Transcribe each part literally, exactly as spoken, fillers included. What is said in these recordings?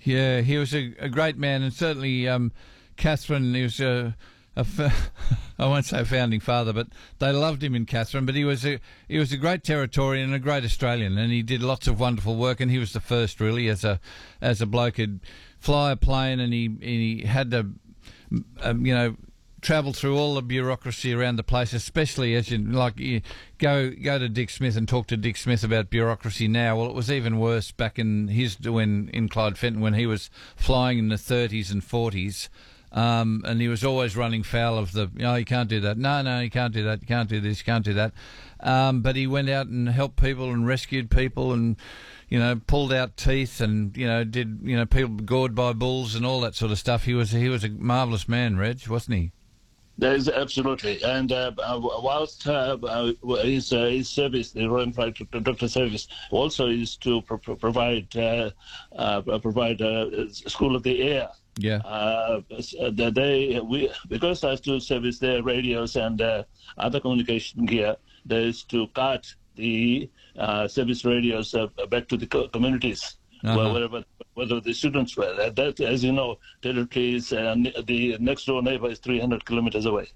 Yeah, he was a, a great man, and certainly um, Catherine, he was a, a I won't say a founding father, but they loved him in Catherine. But he was a he was a great Territorian and a great Australian, and he did lots of wonderful work. And he was the first, really, as a as a bloke who'd fly a plane, and he and he had to, um, you know. travel through all the bureaucracy around the place, especially as you like you go go to Dick Smith and talk to Dick Smith about bureaucracy now. Well, it was even worse back in his when in Clyde Fenton when he was flying in the thirties and forties, um, and he was always running foul of the. Oh, you can't do that. No, no, you can't do that. You can't do this. You can't do that. Um, but he went out and helped people and rescued people and. You know, pulled out teeth and you know did you know people gored by bulls and all that sort of stuff. He was he was a marvellous man, Reg, wasn't he? That is absolutely. And uh, whilst uh, his, uh, his service, the Royal Infantry Doctor Service, also is to pro- pro- provide uh, uh, provide uh, School of the Air. Yeah. Uh, they we because I have to service their radios and uh, other communication gear. There is to cut the uh, service radios uh, back to the co- communities. Uh-huh. Wherever, whether the students were. That, that as you know, territory is, uh, the next door neighbour is three hundred kilometres away.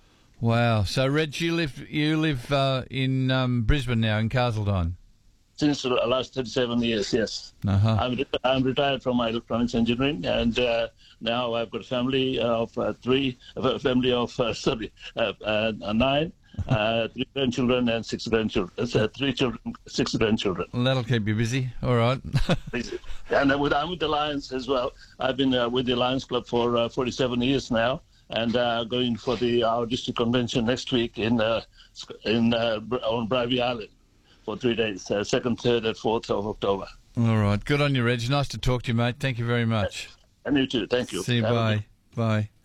Wow. So, Reg, you live you live uh, in um, Brisbane now, in Castletown? Since the last thirty-seven years, yes. Uh-huh. I'm, re- I'm retired from my electronics engineering, and uh, now I've got a family of uh, three, a family of, uh, sorry, uh, uh, nine. Uh, three grandchildren and six grandchildren. Uh, three children, six grandchildren. Well, that'll keep you busy. All right. And uh, with, I'm with the Lions as well. I've been uh, with the Lions Club for uh, forty-seven years now, and uh, going for the our district convention next week in uh, in uh, on Bribie Island for three days, uh, second, third, and fourth of October. All right. Good on you, Reg. Nice to talk to you, mate. Thank you very much. And you too. Thank you. See you. Have Bye. Bye.